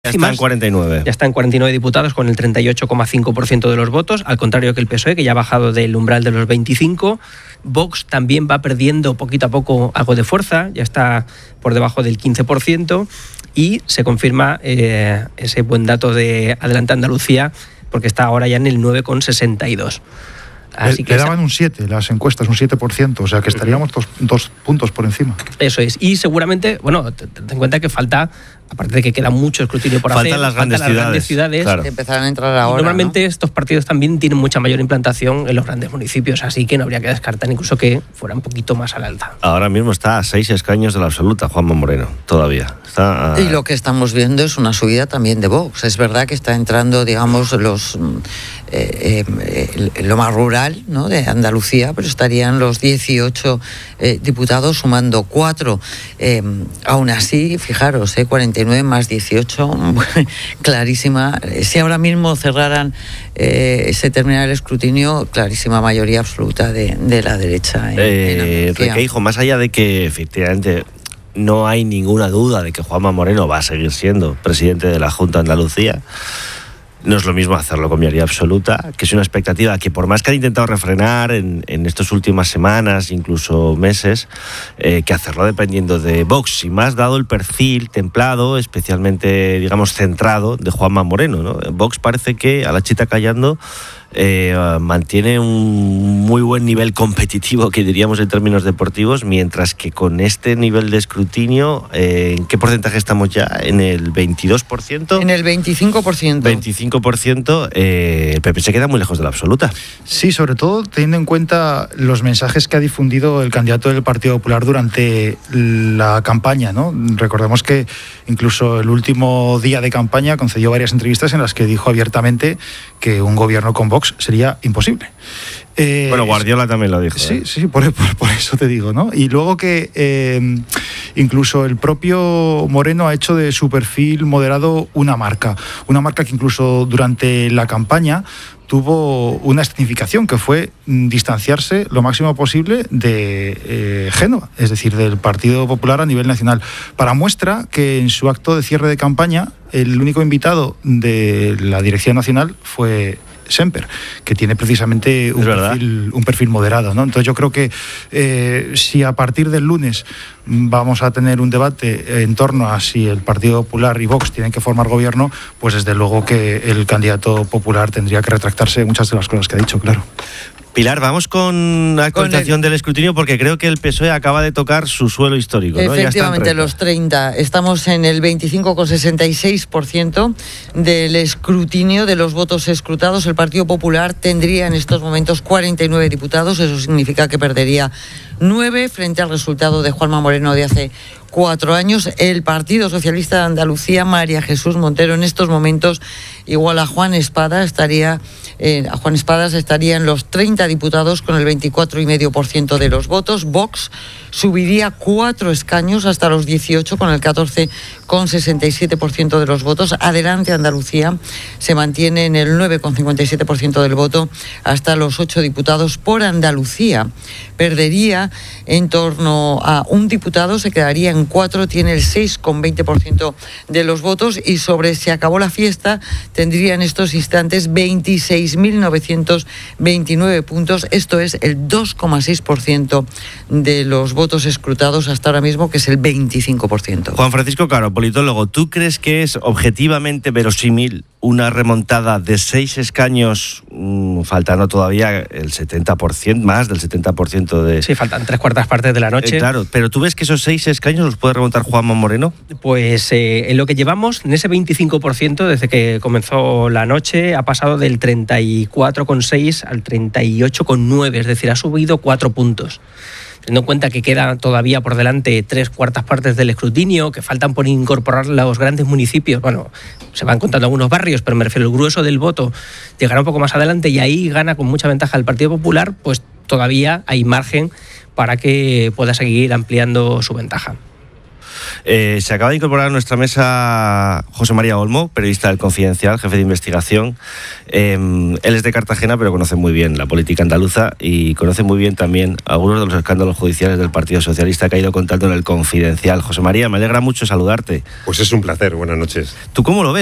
Ya está en 49. Ya está en 49 diputados con el 38,5% de los votos, al contrario que el PSOE, que ya ha bajado del umbral de los 25. Vox también va perdiendo poquito a poco algo de fuerza, ya está por debajo del 15%, y se confirma ese buen dato de Adelante Andalucía, porque está ahora ya en el 9,62%. Así que le daban un 7, las encuestas, un 7%, o sea que estaríamos dos puntos por encima. Eso es, y seguramente, bueno, ten en cuenta que falta, aparte de que queda mucho escrutinio por hacer, las grandes ciudades. Claro. Que empezarán a entrar ahora. Normalmente, ¿no? Estos partidos también tienen mucha mayor implantación en los grandes municipios, así que no habría que descartar incluso que fuera un poquito más al alta. Ahora mismo está a 6 escaños de la absoluta, Juanma Moreno, todavía. Y lo que estamos viendo es una subida también de Vox. Es verdad que está entrando, digamos, lo más rural, ¿no?, de Andalucía, pero estarían los 18 diputados sumando 4. Aún así, fijaros, 49 más 18, clarísima. Si ahora mismo cerraran, se terminara el escrutinio, clarísima mayoría absoluta de la derecha. Requeijo, más allá de que efectivamente no hay ninguna duda de que Juanma Moreno va a seguir siendo presidente de la Junta de Andalucía, no es lo mismo hacerlo con mayoría absoluta, que es una expectativa que, por más que han intentado refrenar en estas últimas semanas, incluso meses, que hacerlo dependiendo de Vox, y más dado el perfil templado, especialmente, digamos, centrado de Juanma Moreno, ¿no? Vox parece que, a la chita callando, mantiene un muy buen nivel competitivo, que diríamos en términos deportivos, mientras que con este nivel de escrutinio, ¿en qué porcentaje estamos ya? ¿En el 22%? En el 25%. 25%, el PP se queda muy lejos de la absoluta. Sí, sobre todo teniendo en cuenta los mensajes que ha difundido el candidato del Partido Popular durante la campaña, ¿no? Recordemos que incluso el último día de campaña concedió varias entrevistas en las que dijo abiertamente que un gobierno con Vox sería imposible. Bueno, Guardiola también lo dijo. Sí, sí, por eso te digo, ¿no? Y luego que incluso el propio Moreno ha hecho de su perfil moderado una marca que incluso durante la campaña tuvo una escenificación, que fue distanciarse lo máximo posible de Génova, es decir, del Partido Popular a nivel nacional. Para muestra que en su acto de cierre de campaña, el único invitado de la dirección nacional fue Semper, que tiene precisamente un perfil moderado, ¿no? Entonces yo creo que si a partir del lunes vamos a tener un debate en torno a si el Partido Popular y Vox tienen que formar gobierno, pues desde luego que el candidato popular tendría que retractarse de muchas de las cosas que ha dicho, claro. Pilar, vamos con la actualización del escrutinio, porque creo que el PSOE acaba de tocar su suelo histórico, ¿no? Efectivamente, los 30. Estamos en el 25,66% del escrutinio, de los votos escrutados. El Partido Popular tendría en estos momentos 49 diputados. Eso significa que perdería 9 frente al resultado de Juanma Moreno de hace 4 años. El Partido Socialista de Andalucía, María Jesús Montero, en estos momentos igual a Juan Espadas, estaría en los 30 diputados con el 24,5% de los votos. Vox subiría 4 escaños hasta los 18 con el 14,67% de los votos. Adelante Andalucía se mantiene en el 9,57% del voto hasta los 8 diputados por Andalucía. Perdería en torno a un diputado, se quedaría en 4, tiene el 6,20% de los votos, y sobre Se acabó la fiesta tendría en estos instantes 26.929 puntos. Esto es el 2,6% de los votos escrutados hasta ahora mismo, que es el 25%. Juan Francisco Caro, politólogo, ¿tú crees que es objetivamente verosímil una remontada de 6 escaños, faltando todavía el 70%, más del 70% de... Sí, faltan 3/4 partes de la noche. Claro, pero ¿tú ves que esos 6 escaños los puede remontar Juanma Moreno? Pues en lo que llevamos, en ese 25%, desde que comenzó la noche, ha pasado del 34,6 al 38,9, es decir, ha subido 4 puntos. Teniendo en cuenta que queda todavía por delante 3/4 partes del escrutinio, que faltan por incorporar los grandes municipios. Bueno, se van contando algunos barrios, pero me refiero al grueso del voto, llegará un poco más adelante, y ahí gana con mucha ventaja el Partido Popular, pues todavía hay margen para que pueda seguir ampliando su ventaja. Se acaba de incorporar a nuestra mesa José María Olmo, periodista del Confidencial, jefe de investigación. Él es de Cartagena, pero conoce muy bien la política andaluza y conoce muy bien también algunos de los escándalos judiciales del Partido Socialista que ha ido contando en el Confidencial. José María, me alegra mucho saludarte. Pues es un placer, buenas noches. ¿Tú cómo lo ves?